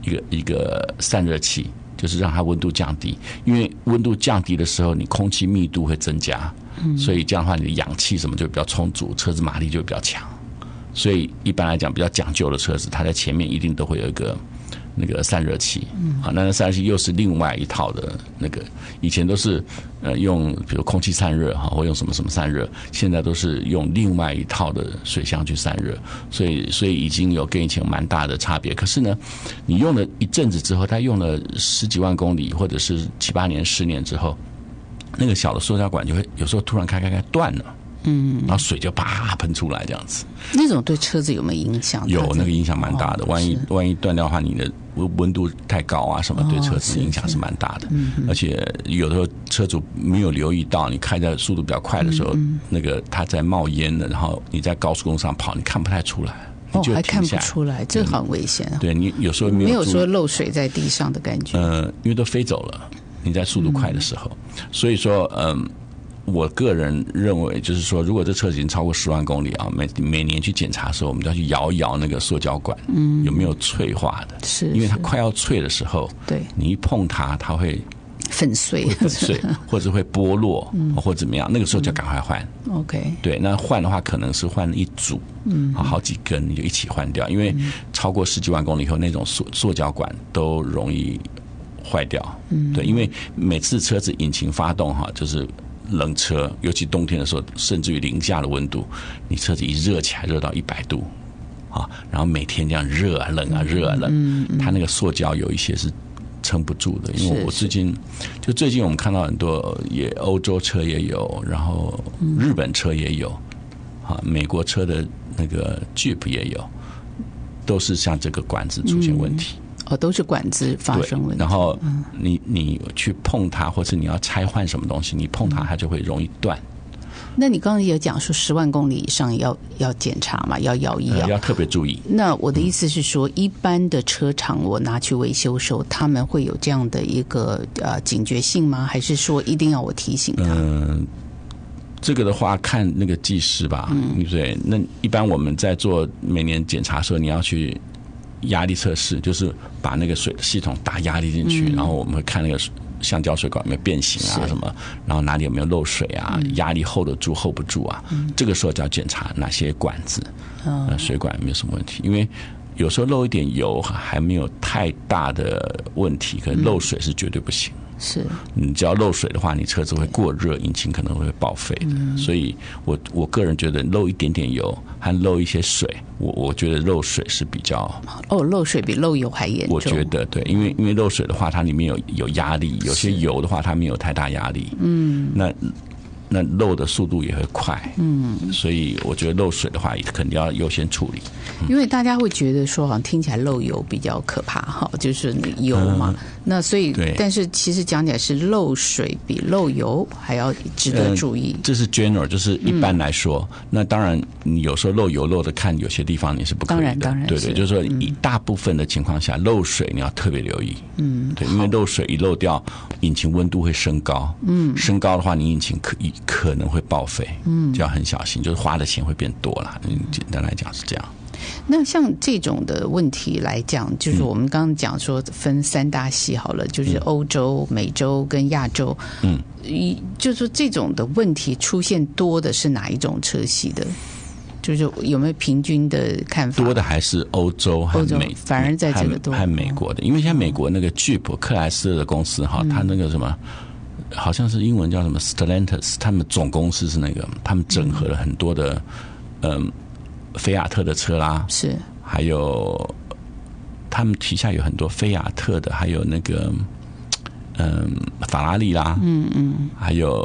一个散热器，就是让它温度降低。因为温度降低的时候，你空气密度会增加，所以这样的话，你的氧气什么就比较充足，车子马力就比较强。所以一般来讲，比较讲究的车子，它在前面一定都会有一个那个散热器，那散热器又是另外一套的那个，以前都是用比如空气散热或用什么什么散热，现在都是用另外一套的水箱去散热，所以已经有跟以前蛮大的差别。可是呢，你用了一阵子之后，它用了10几万公里，或者是7、8年、10年之后，那个小的塑胶管就会有时候突然开断了。然后水就啪喷出来这样子。 那种对车子有没有影响？ 有，那个影响蛮大的。万一断掉的话，你的温度太高啊什么，对车子影响是蛮大的。而且有的时候车主没有留意到，你开在速度比较快的时候，那个它在冒烟了，然后你在高速公路上跑，你看不太出来。 还看不出来，这很危险啊！ 对，你有时候没有说漏水在地上的感觉。 因为都飞走了，你在速度快的时候，所以说我个人认为，就是说，如果这车子已经超过10万公里啊，每年去检查的时候，我们就要去摇一摇那个塑胶管，有没有脆化的？ 是， 因为它快要脆的时候， 对， 你一碰它，它会粉碎， 或者会剥落，或者怎么样，那个时候就赶快换。 OK， 对，那换的话可能是换一组，好几根你就一起换掉，因为超过10几万公里以后，那种塑胶管都容易坏掉。对，因为每次车子引擎发动就是冷车，尤其冬天的时候，甚至于零下的温度，你车子一热起来，热到100度然后每天这样热啊冷啊热啊冷，它那个塑胶有一些是撑不住的。因为我最近我们看到很多，也欧洲车也有，然后日本车也有，美国车的那个 Jeep 也有，都是像这个管子出现问题。 都是管子发生问题。 然后你去碰它，或者你要拆换什么东西，你碰它就会容易断。 那你刚刚也讲说10万公里以上要检查嘛，要摇一摇， 要特别注意。 那我的意思是说，一般的车厂我拿去维修时候，他们会有这样的一个警觉性吗？还是说一定要我提醒他？ 这个的话看那个技师吧，对。那一般我们在做每年检查的时候，你要去压力测试，就是把那个水的系统打压力进去，然后我们会看那个橡胶水管有没有变形啊什么，然后哪里有没有漏水啊，压力 hold 得住 hold 不住啊，这个时候就要检查哪些管子，水管有没有什么问题。因为有时候漏一点油还没有太大的问题，可是漏水是绝对不行。 是， 你只要漏水的话，你车子会过热，引擎可能会报废的。所以我个人觉得漏一点点油和漏一些水，我觉得漏水是比较漏水比漏油还严重。 我觉得对，因为漏水的话，它里面有压力，有些油的话它没有太大压力，那漏的速度也会快，所以我觉得漏水的话肯定要优先处理。 因为大家会觉得说，好像听起来漏油比较可怕就是油嘛，那所以但是其实讲起来是漏水比漏油还要值得注意。 这是 general， 就是一般来说，那当然你有时候漏油漏的看有些地方你是不可以的， 当然对，就是说以大部分的情况下，漏水你要特别留意，对，因为漏水一漏掉，引擎温度会升高，升高的话，你引擎可能会报废，就要很小心，就是花的钱会变多啦。简单来讲是这样。 那像这种的问题来讲，就是我们刚刚讲说分3大系好了，就是欧洲、美洲跟亚洲。就是说这种的问题出现多的是哪一种车系的？就是有没有平均的看法？ 多的还是欧洲和反而在这个多和美国的，因为像美国那个 Jeep 克莱斯勒的公司它那个什么。好像是英文叫什么 Stellantis， 他们总公司是那个，他们整合了很多的菲亚特的车啦， 是，还有他们旗下有很多菲亚特的，还有那个法拉利啦，还有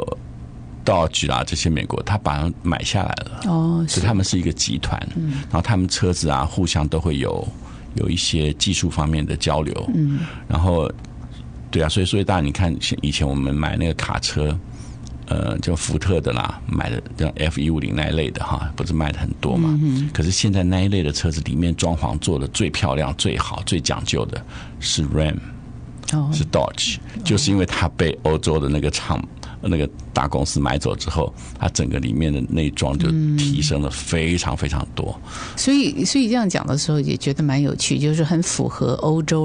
Dodge 啦，这些美国他把它买下来了，所以他们是一个集团，然后他们车子互相都会有一些技术方面的交流，然后。对啊，所以当然你看，以前我们买那个卡车，就福特的啦，买的像 F150那一类的不是卖的很多嘛？可是现在那一类的车子里面装潢做的最漂亮、最好、最讲究的是 Ram，是 Dodge，就是因为它被欧洲的那个那个大公司买走之后，它整个里面的内装就提升了非常非常多。 所以这样讲的时候也觉得蛮有趣，就是很符合欧洲